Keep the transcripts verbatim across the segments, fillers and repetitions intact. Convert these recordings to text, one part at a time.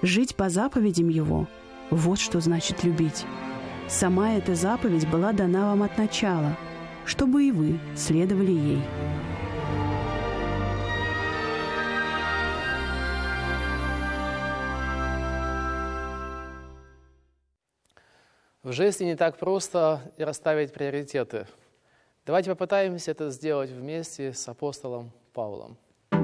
Жить по заповедям Его – вот что значит любить. Сама эта заповедь была дана вам от начала, чтобы и вы следовали ей. В жизни не так просто и расставить приоритеты. Давайте попытаемся это сделать вместе с апостолом Павлом.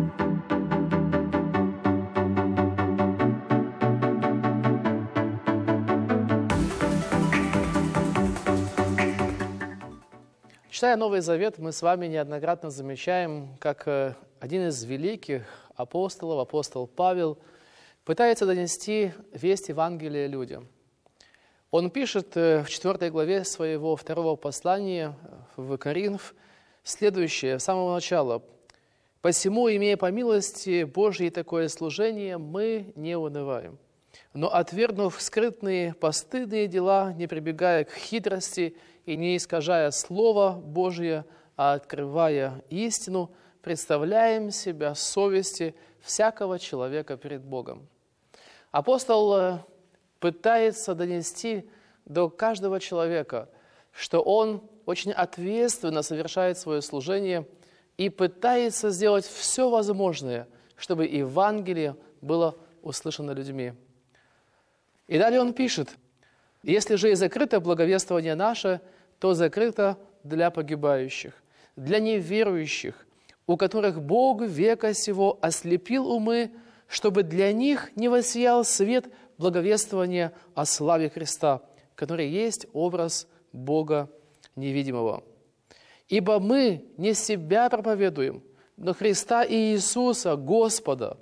Читая Новый Завет, мы с вами неоднократно замечаем, как один из великих апостолов, апостол Павел, пытается донести весть Евангелия людям. Он пишет в четвёртой главе своего второго послания в Коринф следующее, с самого начала. «Посему, имея по милости Божьей такое служение, мы не унываем. Но, отвергнув скрытные постыдные дела, не прибегая к хитрости и не искажая Слово Божие, а открывая истину, представляем себя совести всякого человека перед Богом». Апостол пытается донести до каждого человека, что он очень ответственно совершает свое служение и пытается сделать все возможное, чтобы Евангелие было услышано людьми. И далее он пишет: «Если же и закрыто благовествование наше, то закрыто для погибающих, для неверующих, у которых Бог века сего ослепил умы, чтобы для них не воссиял свет благовествования о славе Христа, который есть образ Бога невидимого. Ибо мы не себя проповедуем, но Христа и Иисуса, Господа».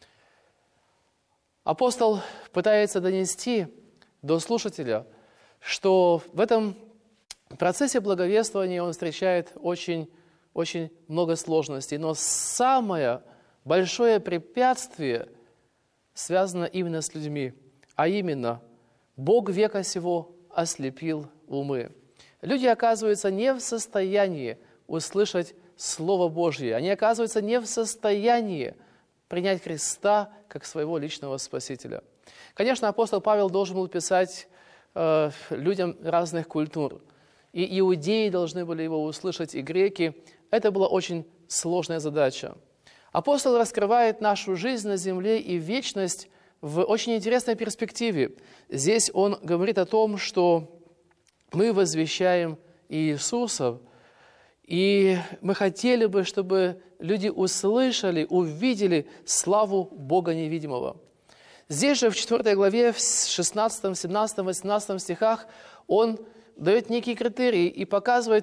Апостол пытается донести до слушателя, что в этом процессе благовествования он встречает очень, очень много сложностей, но самое большое препятствие связано именно с людьми, а именно Бог века сего ослепил умы. Люди оказываются не в состоянии услышать Слово Божье, они оказываются не в состоянии принять Христа как своего личного Спасителя. Конечно, апостол Павел должен был писать э, людям разных культур. И иудеи должны были его услышать, и греки. Это была очень сложная задача. Апостол раскрывает нашу жизнь на земле и вечность в очень интересной перспективе. Здесь он говорит о том, что мы возвещаем Иисуса, и мы хотели бы, чтобы люди услышали, увидели славу Бога невидимого. Здесь же в четвёртой главе, в шестнадцатом, семнадцатом, восемнадцатом стихах он дает некие критерии и показывает,